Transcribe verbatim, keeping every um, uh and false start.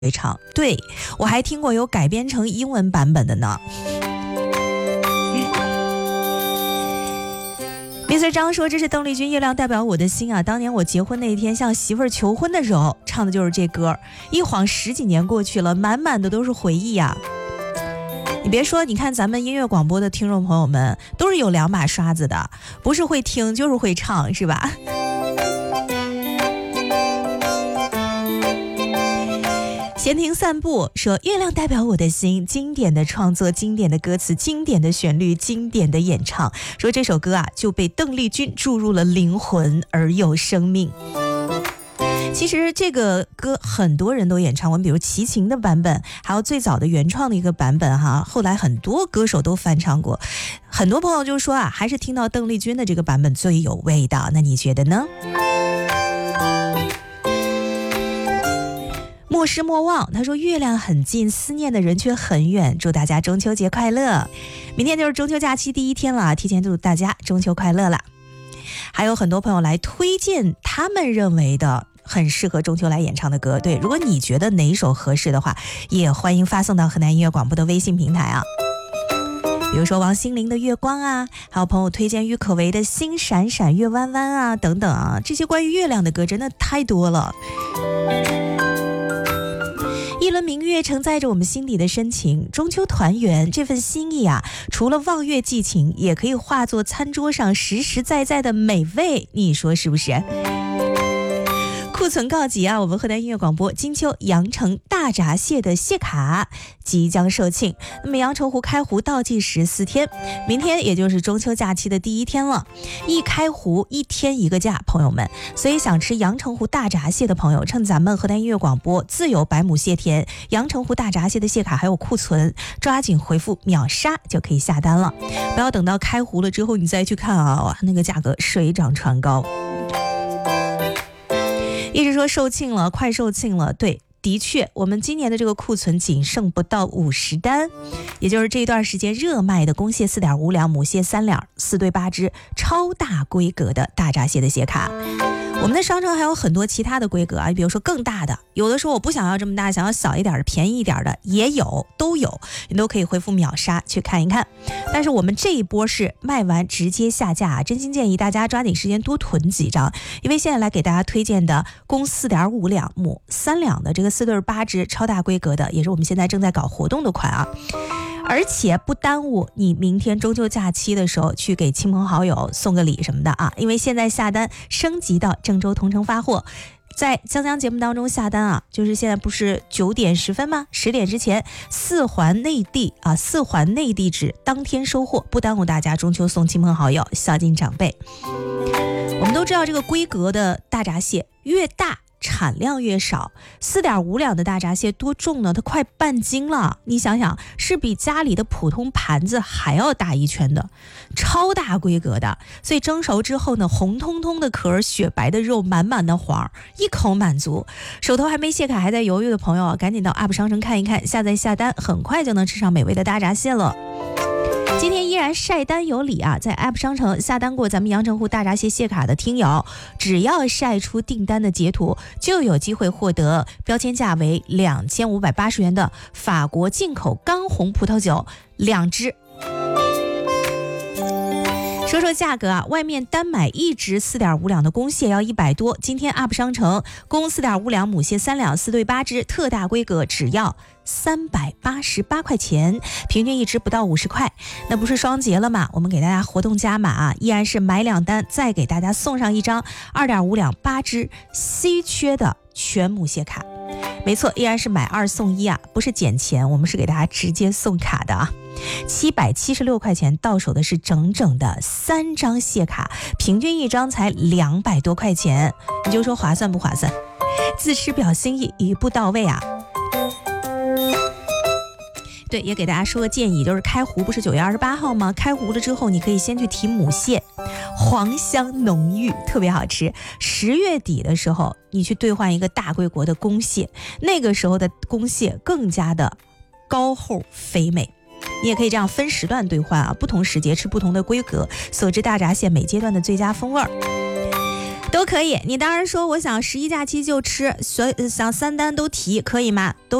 唱，对，我还听过有改编成英文版本的呢。mister 张说这是邓丽君《月亮代表我的心》啊，当年我结婚那天向媳妇儿求婚的时候唱的就是这歌，一晃十几年过去了，满满的都是回忆啊。你别说，你看咱们音乐广播的听众朋友们都是有两把刷子的，不是会听就是会唱，是吧？闲庭散步说月亮代表我的心，经典的创作，经典的歌词，经典的旋律，经典的演唱，说这首歌啊就被邓丽君注入了灵魂而有生命。其实这个歌很多人都演唱过，比如齐秦的版本，还有最早的原创的一个版本哈，后来很多歌手都翻唱过。很多朋友就说啊，还是听到邓丽君的这个版本最有味道，那你觉得呢？莫失莫忘，他说月亮很近，思念的人却很远，祝大家中秋节快乐。明天就是中秋假期第一天了，提前祝大家中秋快乐了。还有很多朋友来推荐他们认为的很适合中秋来演唱的歌，对，如果你觉得哪一首合适的话，也欢迎发送到河南音乐广播的微信平台啊。比如说王心凌的月光啊，还有朋友推荐郁可唯的心闪闪月弯弯啊等等啊，这些关于月亮的歌真的太多了。一轮明月承载着我们心底的深情，中秋团圆这份心意啊，除了望月寄情，也可以化作餐桌上实实在在的美味，你说是不是？库存告急啊，我们河南音乐广播金秋阳澄大闸蟹的蟹卡即将售罄。那么阳澄湖开湖倒计时四天，明天也就是中秋假期的第一天了，一开湖一天一个价，朋友们，所以想吃阳澄湖大闸蟹的朋友，趁咱们河南音乐广播自有百亩蟹田，阳澄湖大闸蟹的蟹卡还有库存，抓紧回复秒杀就可以下单了，不要等到开湖了之后你再去看啊，哇，那个价格水涨船高。一直说售罄了，快售罄了，对，的确我们今年的这个库存仅剩不到五十单，也就是这段时间热卖的公蟹 四点五两，母蟹三两，四对八只超大规格的大闸蟹的蟹卡。我们的商城还有很多其他的规格啊，比如说更大的，有的时候我不想要这么大，想要小一点的便宜一点的也有，都有，你都可以回复秒杀去看一看。但是我们这一波是卖完直接下架啊，真心建议大家抓紧时间多囤几张，因为现在来给大家推荐的公 四点五两母三两的这个四对八只超大规格的，也是我们现在正在搞活动的款啊，而且不耽误你明天中秋假期的时候去给亲朋好友送个礼什么的啊，因为现在下单升级到郑州同城发货，在江江节目当中下单啊，就是现在不是九点十分吗？十点之前四环内地啊，四环内地址当天收货，不耽误大家中秋送亲朋好友，孝敬长辈。我们都知道这个规格的大闸蟹越大产量越少， 四点五两的大闸蟹多重呢？它快半斤了，你想想，是比家里的普通盘子还要大一圈的超大规格的，所以蒸熟之后呢，红彤彤的壳，雪白的肉，满满的黄，一口满足。手头还没蟹卡还在犹豫的朋友，赶紧到 App 商城看一看，下载下单，很快就能吃上美味的大闸蟹了。今天依然晒单有礼啊，在 App 商城下单过咱们阳澄湖大闸蟹蟹卡的听友，只要晒出订单的截图，就有机会获得标签价为两千五百八十元的法国进口干红葡萄酒两支。说说价格啊，外面单买一只 四点五两的公蟹要一百多，今天 App 商城公 四点五两，母蟹三两，四对八只特大规格只要三百八十八块钱，平均一只不到五十块。那不是双节了吗？我们给大家活动加码啊，依然是买两单再给大家送上一张 二点五两八只稀缺的全母蟹卡。没错，依然是买二送一啊，不是减钱，我们是给大家直接送卡的啊。七百七十六块钱到手的是整整的三张蟹卡，平均一张才两百多块钱，你就说划算不划算？自持表心意，一步到位啊。对，也给大家说个建议，就是开湖不是九月二十八号吗？开湖了之后，你可以先去提母蟹，黄香浓郁，特别好吃。十月底的时候，你去兑换一个大规格的公蟹，那个时候的公蟹更加的高厚肥美。你也可以这样分时段兑换啊，不同时节吃不同的规格，所知大闸蟹每阶段的最佳风味儿。都都可以。你当然说我想十一假期就吃，所想三单都提，可以吗？都